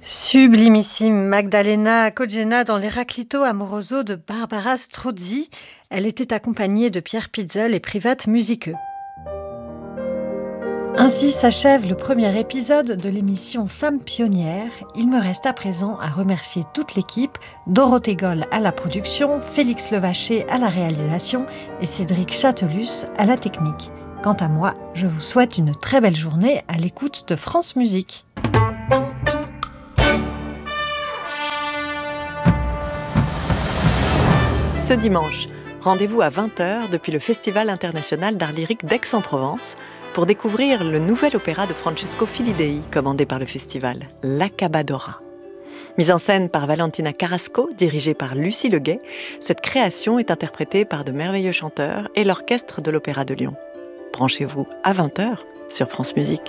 Sublimissime Magdalena Kojenna dans l'Eraclito Amoroso de Barbara Strozzi. Elle était accompagnée de Pierre Pitzel et Privat Musiqueux. Ainsi s'achève le premier épisode de l'émission Femmes pionnières. Il me reste à présent à remercier toute l'équipe, Dorothée Goll à la production, Félix Levaché à la réalisation et Cédric Chatelus à la technique. Quant à moi, je vous souhaite une très belle journée à l'écoute de France Musique. Ce dimanche, rendez-vous à 20h depuis le Festival international d'art lyrique d'Aix-en-Provence pour découvrir le nouvel opéra de Francesco Filidei, commandé par le festival, L'Accabadora. Mise en scène par Valentina Carrasco, dirigée par Lucie Leguet, cette création est interprétée par de merveilleux chanteurs et l'Orchestre de l'Opéra de Lyon. Branchez-vous à 20h sur France Musique.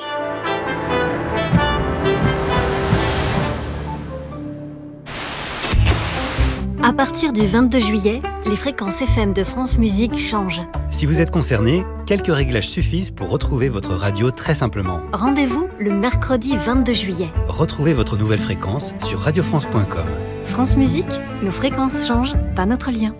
À partir du 22 juillet, les fréquences FM de France Musique changent. Si vous êtes concerné, quelques réglages suffisent pour retrouver votre radio très simplement. Rendez-vous le mercredi 22 juillet. Retrouvez votre nouvelle fréquence sur radiofrance.com. France Musique, nos fréquences changent, pas notre lien.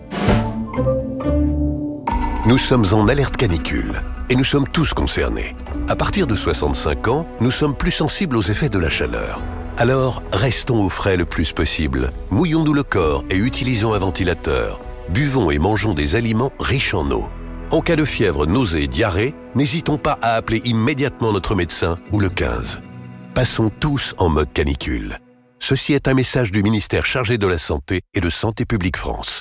Nous sommes en alerte canicule et nous sommes tous concernés. À partir de 65 ans, nous sommes plus sensibles aux effets de la chaleur. Alors, restons au frais le plus possible. Mouillons-nous le corps et utilisons un ventilateur. Buvons et mangeons des aliments riches en eau. En cas de fièvre, nausée, diarrhée, n'hésitons pas à appeler immédiatement notre médecin ou le 15. Passons tous en mode canicule. Ceci est un message du ministère chargé de la Santé et de Santé publique France.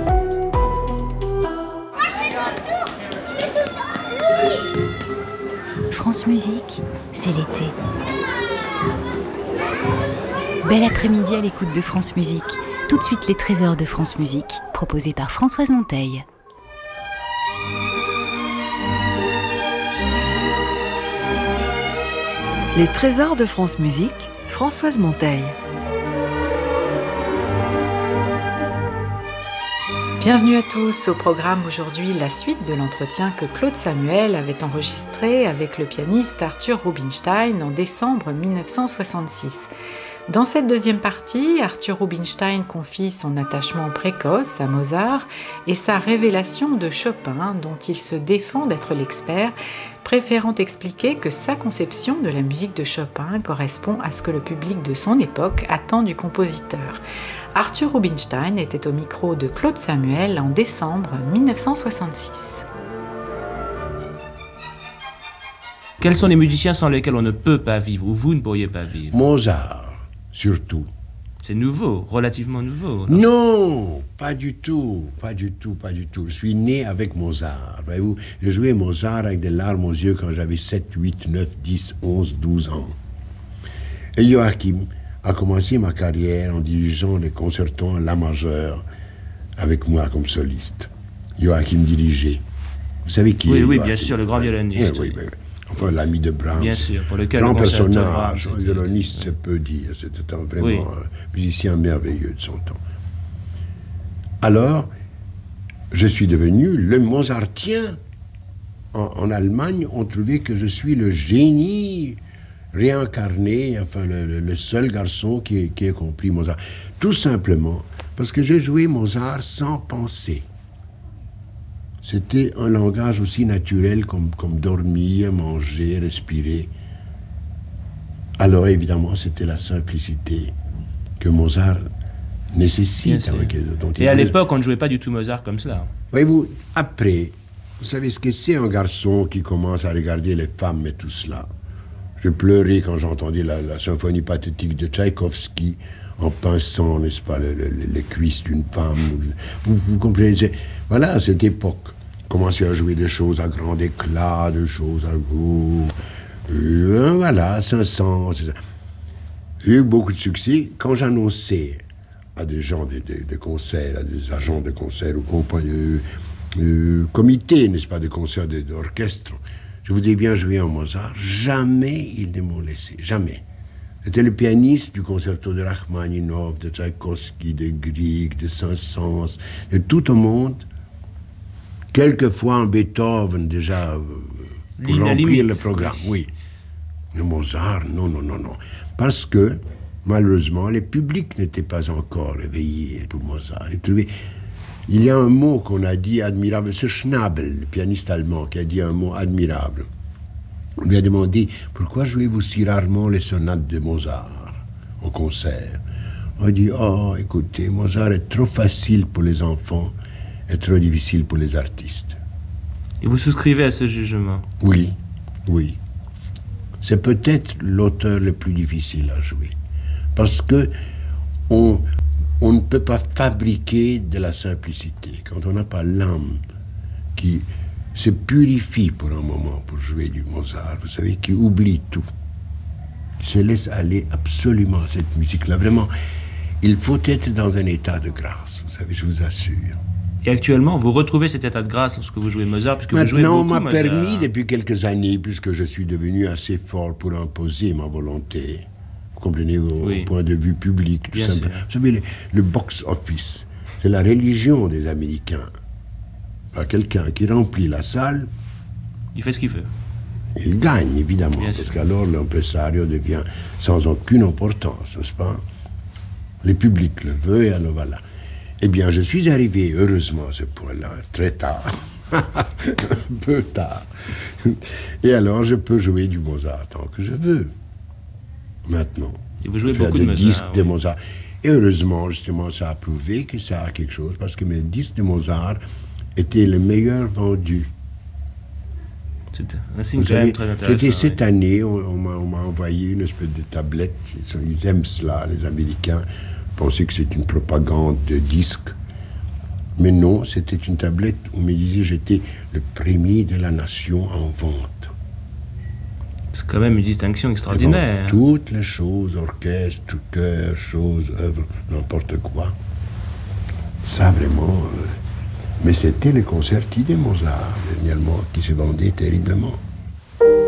France Musique, c'est l'été. Bel après-midi à l'écoute de France Musique. Tout de suite les trésors de France Musique, proposés par Françoise Monteil. Les trésors de France Musique, Françoise Monteil. Bienvenue à tous. Au programme aujourd'hui, la suite de l'entretien que Claude Samuel avait enregistré avec le pianiste Arthur Rubinstein en décembre 1966. Dans cette deuxième partie, Arthur Rubinstein confie son attachement précoce à Mozart et sa révélation de Chopin, dont il se défend d'être l'expert, préférant expliquer que sa conception de la musique de Chopin correspond à ce que le public de son époque attend du compositeur. Arthur Rubinstein était au micro de Claude Samuel en décembre 1966. Quels sont les musiciens sans lesquels on ne peut pas vivre, ou vous ne pourriez pas vivre? Mozart, surtout. C'est nouveau, relativement nouveau. Non, pas du tout. Je suis né avec Mozart. Voyez-vous, j'ai joué Mozart avec des larmes aux yeux quand j'avais 7, 8, 9, 10, 11, 12 ans. Et Joachim a commencé ma carrière en dirigeant les concertos en La majeure avec moi comme soliste. Joachim dirigeait. Vous savez qui est Oui, Joachim? bien sûr, le grand violoniste. Oui. Enfin, l'ami de Brahms. Bien sûr, pour lequel grand le personnage, Brahms, violoniste, se peut dire. C'était vraiment un musicien merveilleux de son temps. Alors, je suis devenu le Mozartien. En Allemagne, on trouvait que je suis le génie réincarné, enfin le seul garçon qui ait compris Mozart. Tout simplement parce que j'ai joué Mozart sans penser. C'était un langage aussi naturel comme dormir, manger, respirer. Alors évidemment, c'était la simplicité que Mozart nécessite. Et à l'époque, on ne jouait pas du tout Mozart comme cela. Voyez-vous, après, vous savez ce que c'est un garçon qui commence à regarder les femmes et tout cela. Je pleurais quand j'entendais la symphonie pathétique de Tchaïkovski en pinçant, n'est-ce pas, les cuisses d'une femme. Vous comprenez? Voilà, à cette époque, commencer à jouer des choses à grand éclat, des choses à goût. Voilà, 500. J'ai eu beaucoup de succès. Quand j'annonçais à des gens des concerts, à des agents de concerts ou comités, n'est-ce pas, de concerts d'orchestre, je voudrais bien jouer en Mozart. Jamais ils ne m'ont laissé, jamais. C'était le pianiste du concerto de Rachmaninov, de Tchaïkovski, de Grieg, de Saint-Saëns, de tout le monde. Quelquefois en Beethoven, déjà, pour remplir le programme, oui. Mais Mozart, non. Parce que malheureusement, les publics n'étaient pas encore éveillés pour Mozart. Il y a un mot qu'on a dit admirable, c'est Schnabel, le pianiste allemand, qui a dit un mot admirable. On lui a demandé « Pourquoi jouez-vous si rarement les sonates de Mozart au concert ?» On a dit « Oh, écoutez, Mozart est trop facile pour les enfants et trop difficile pour les artistes. » Et vous souscrivez à ce jugement? Oui, oui. C'est peut-être l'auteur le plus difficile à jouer. Parce que on ne peut pas fabriquer de la simplicité. Quand on n'a pas l'âme qui se purifie pour un moment pour jouer du Mozart, vous savez, qui oublie tout, qui se laisse aller absolument à cette musique-là. Vraiment, il faut être dans un état de grâce, vous savez, je vous assure. Et actuellement, vous retrouvez cet état de grâce lorsque vous jouez Mozart, puisque maintenant, vous jouez beaucoup on m'a Mozart. permis, depuis quelques années, puisque je suis devenu assez fort pour imposer ma volonté, vous comprenez, au point de vue public, tout simplement. Vous savez, le box-office, c'est la religion des Américains. Pas quelqu'un qui remplit la salle, il fait ce qu'il veut. Il gagne, évidemment, parce qu'alors l'impresario devient sans aucune importance, n'est-ce pas? Le public le veut, et alors voilà. Eh bien, je suis arrivé, heureusement, à ce point-là, très tard, un peu tard. Et alors, je peux jouer du Mozart tant que je veux, maintenant. Et vous jouez faire beaucoup des de Mozart, disques de Mozart. Et heureusement, justement, ça a prouvé que ça a quelque chose, parce que mes disques de Mozart étaient les meilleurs vendus. C'est un signe quand même très intéressant. C'était cette année, on m'a envoyé une espèce de tablette, ils aiment cela, les Américains. Pensaient que c'est une propagande de disques. Mais non, c'était une tablette où on me disait j'étais le premier de la nation en vente. C'est quand même une distinction extraordinaire. Toutes les choses, orchestre, chœur, choses, œuvres, n'importe quoi. Ça vraiment... Mais c'était les concerti de Mozart, dernièrement, qui se vendaient terriblement.